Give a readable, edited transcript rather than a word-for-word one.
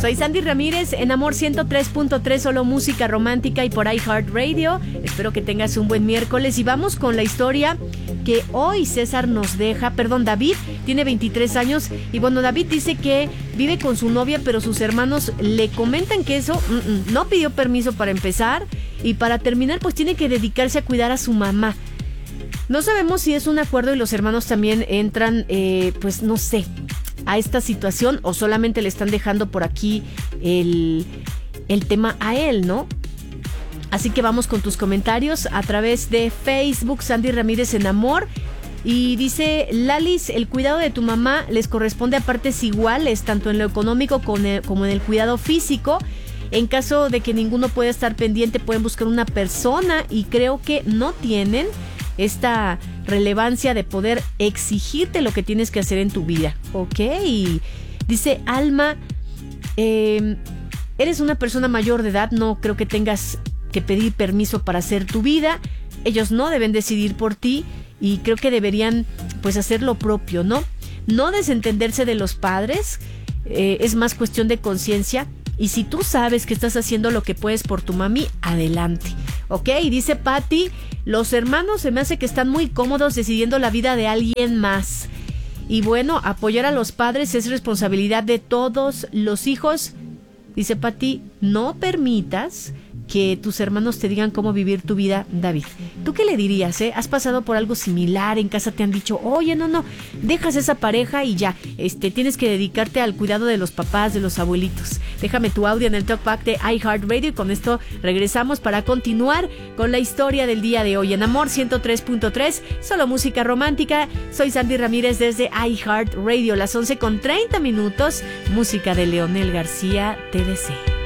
Soy Sandy Ramírez en Amor 103.3, solo música romántica y por iHeartRadio. Espero que tengas un buen miércoles y vamos con la historia que hoy César nos deja. David tiene 23 años y bueno, David dice que vive con su novia, pero sus hermanos le comentan que eso no pidió permiso para empezar y para terminar pues tiene que dedicarse a cuidar a su mamá. No sabemos si es un acuerdo y los hermanos también entran, pues no sé, a esta situación o solamente le están dejando por aquí el tema a él, ¿no? Así que vamos con tus comentarios a través de Facebook, Sandy Ramírez en Amor. Y dice Lalis, el cuidado de tu mamá les corresponde a partes iguales, tanto en lo económico como en el cuidado físico. En caso de que ninguno pueda estar pendiente, pueden buscar una persona y creo que no tienen esta relevancia de poder exigirte lo que tienes que hacer en tu vida, ¿ok? Y dice Alma, eres una persona mayor de edad, no creo que tengas que pedir permiso para hacer tu vida, ellos no deben decidir por ti y creo que deberían pues hacer lo propio, ¿no? No desentenderse de los padres, es más cuestión de conciencia. Y si tú sabes que estás haciendo lo que puedes por tu mami, adelante, ¿ok? Y dice Patty, los hermanos se me hace que están muy cómodos decidiendo la vida de alguien más. Y bueno, apoyar a los padres es responsabilidad de todos los hijos. Dice Patty, no permitas que tus hermanos te digan cómo vivir tu vida, David. ¿Tú qué le dirías, ¿Has pasado por algo similar? En casa te han dicho, oye, no, dejas esa pareja y ya, tienes que dedicarte al cuidado de los papás, de los abuelitos. Déjame tu audio en el Talkback de iHeartRadio y con esto regresamos para continuar con la historia del día de hoy en Amor 103.3, solo música romántica. Soy Sandy Ramírez desde iHeartRadio, las 11:30, música de Leonel García, TDC.